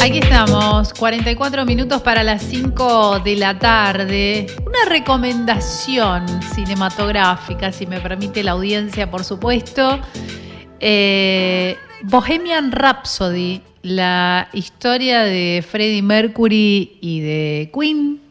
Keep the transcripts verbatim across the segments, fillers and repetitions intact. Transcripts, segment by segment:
Aquí estamos, cuarenta y cuatro minutos para las cinco de la tarde. Una recomendación cinematográfica, si me permite la audiencia, por supuesto. Eh, Bohemian Rhapsody, la historia de Freddie Mercury y de Queen.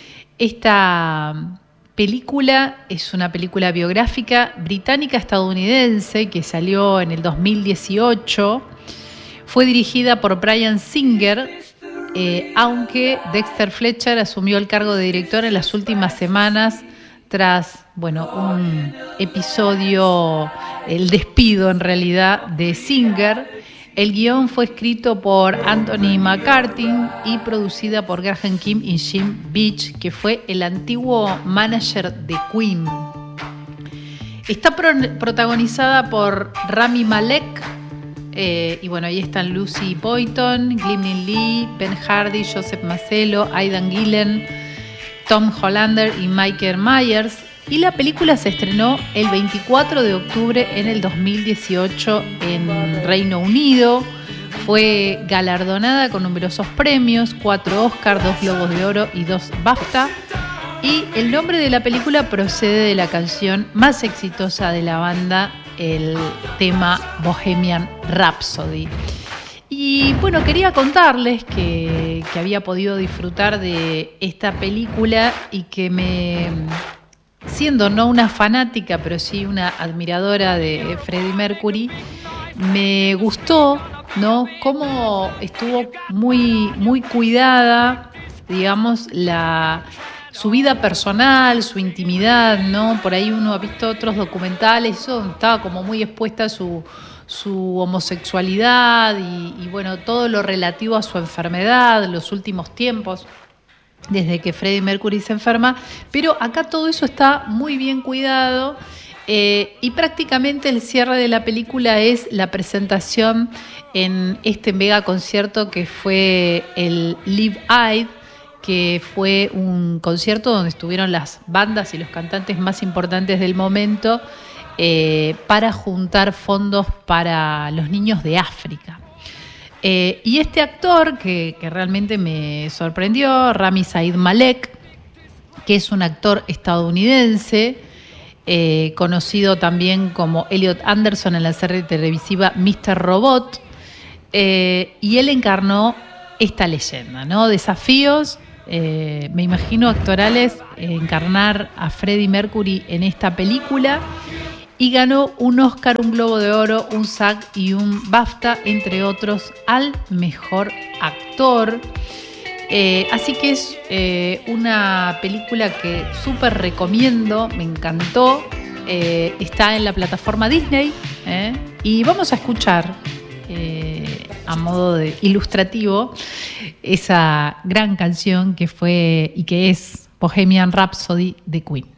Esta película es una película biográfica británica-estadounidense que salió en el dos mil dieciocho. Fue dirigida por Bryan Singer, eh, aunque Dexter Fletcher asumió el cargo de director en las últimas semanas tras, bueno, un episodio, el despido en realidad de Singer. El guión fue escrito por Anthony McCarthy y producida por Graham King y Jim Beach, que fue el antiguo manager de Queen. Está pro- protagonizada por Rami Malek, Eh, y bueno, ahí están Lucy Boynton, Glyn Lee, Ben Hardy, Joseph Mazzello, Aidan Gillen, Tom Hollander y Michael Myers. Y la película se estrenó el veinticuatro de octubre en el dos mil dieciocho en Reino Unido. Fue galardonada con numerosos premios, cuatro Oscar, dos Globos de Oro y dos BAFTA. Y el nombre de la película procede de la canción más exitosa de la banda, el tema Bohemian Rhapsody. Y bueno, quería contarles que, que había podido disfrutar de esta película y que me, siendo no una fanática, pero sí una admiradora de Freddie Mercury, me gustó, ¿no? Cómo estuvo muy, muy cuidada, digamos, la... su vida personal, su intimidad, ¿no? Por ahí uno ha visto otros documentales, eso estaba como muy expuesta a su, su homosexualidad y, y bueno, todo lo relativo a su enfermedad en los últimos tiempos, desde que Freddie Mercury se enferma, pero acá todo eso está muy bien cuidado. Eh, y prácticamente el cierre de la película es la presentación en este mega concierto que fue el Live Aid, que fue un concierto donde estuvieron las bandas y los cantantes más importantes del momento eh, para juntar fondos para los niños de África. Eh, y este actor que, que realmente me sorprendió, Rami Said Malek, que es un actor estadounidense, eh, conocido también como Elliot Anderson en la serie televisiva míster Robot, eh, y él encarnó esta leyenda, ¿no? Desafíos. Eh, me imagino actorales eh, encarnar a Freddie Mercury en esta película, y ganó un Oscar, un Globo de Oro, un SAG y un BAFTA, entre otros, al mejor actor. Eh, así que es eh, una película que súper recomiendo, me encantó. Eh, está en la plataforma Disney eh, y vamos a escuchar eh, a modo de ilustrativo esa gran canción que fue y que es Bohemian Rhapsody de Queen.